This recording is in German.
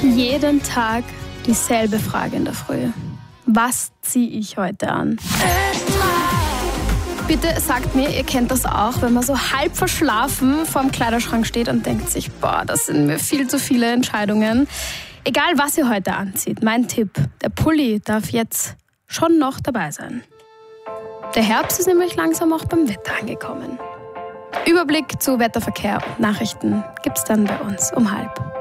Jeden Tag dieselbe Frage in der Früh. Was ziehe ich heute an? Bitte sagt mir, ihr kennt das auch, wenn man so halb verschlafen vorm Kleiderschrank steht und denkt sich, boah, das sind mir viel zu viele Entscheidungen. Egal, was ihr heute anzieht, mein Tipp, der Pulli darf jetzt schon noch dabei sein. Der Herbst ist nämlich langsam auch beim Wetter angekommen. Überblick zu Wetterverkehr und Nachrichten gibt's dann bei uns um 12:30.